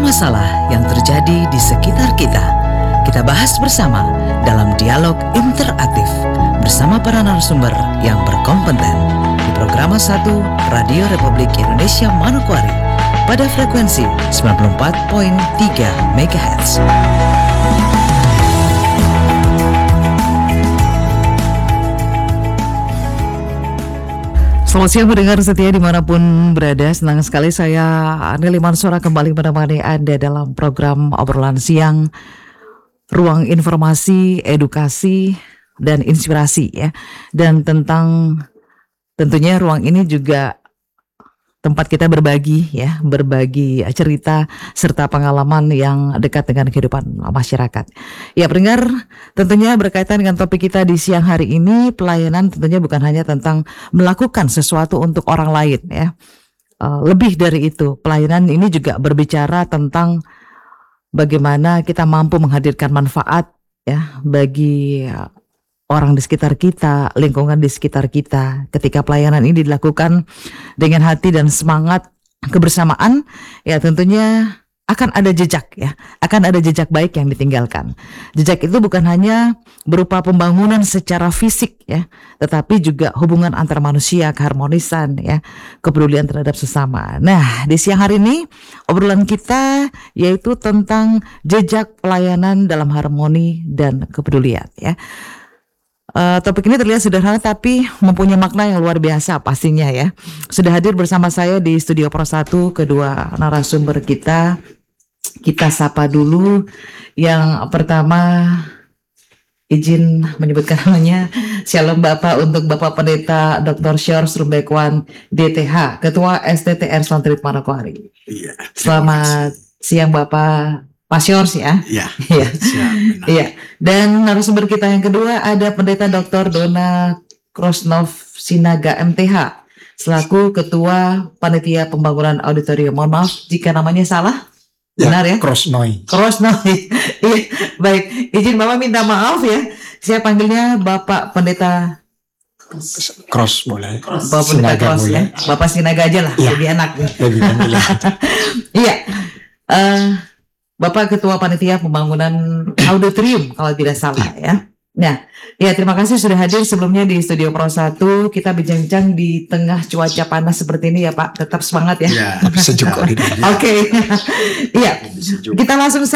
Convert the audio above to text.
masalah yang terjadi di sekitar kita. Kita bahas bersama dalam dialog interaktif bersama para narasumber yang berkompeten di Programa 1 Radio Republik Indonesia Manokwari pada frekuensi 94.3 MHz. Selamat siang pendengar setia dimanapun berada. Senang sekali saya Neli Mansura kembali menemani Anda dalam program obrolan siang, ruang informasi, edukasi, dan inspirasi ya. Dan tentunya ruang ini juga tempat kita berbagi cerita serta pengalaman yang dekat dengan kehidupan masyarakat. Ya pendengar, tentunya berkaitan dengan topik kita di siang hari ini, pelayanan tentunya bukan hanya tentang melakukan sesuatu untuk orang lain ya. Lebih dari itu, pelayanan ini juga berbicara tentang bagaimana kita mampu menghadirkan manfaat ya bagi orang di sekitar kita, lingkungan di sekitar kita. Ketika pelayanan ini dilakukan dengan hati dan semangat kebersamaan, ya tentunya akan ada jejak ya, akan ada jejak baik yang ditinggalkan. Jejak itu bukan hanya berupa pembangunan secara fisik ya, tetapi juga hubungan antar manusia, keharmonisan ya, kepedulian terhadap sesama. Nah, di siang hari ini obrolan kita yaitu tentang jejak pelayanan dalam harmoni dan kepedulian ya. Topik ini terlihat sederhana tapi mempunyai makna yang luar biasa pastinya ya. Sudah hadir bersama saya di Studio Pro 1 kedua narasumber kita. Kita sapa dulu. Yang pertama izin menyebutkan namanya. Shalom Bapak untuk Bapak Pendeta Dr. Shores Rumbekwan DTH, Ketua STTR Santri Manokwari. Iya. Selamat siang Bapak Pak Shores ya. Iya. Iya. Dan narasumber kita yang kedua ada Pendeta Dr. Dona Krosnov Sinaga MTH selaku Ketua Panitia Pembangunan Auditorium. Mohon maaf jika namanya salah. Benar ya? Krosnoy. Iya. Baik, izin Bapak minta maaf ya. Saya panggilnya Bapak Pendeta Cross boleh. Bapak Pendeta Sinaga Cross boleh. ya. Bapak Sinaga aja lah, Ya. lebih enak ya. Lebih enak. Iya. Bapak Ketua Panitia Pembangunan Auditorium kalau tidak salah ya. Nah, ya terima kasih sudah hadir sebelumnya di Studio Pro 1. Kita bincang-bincang di tengah cuaca panas seperti ini ya Pak. Tetap semangat ya. Ya, sejuk kok di dunia. Oke. Iya. Sejuk. Kita langsung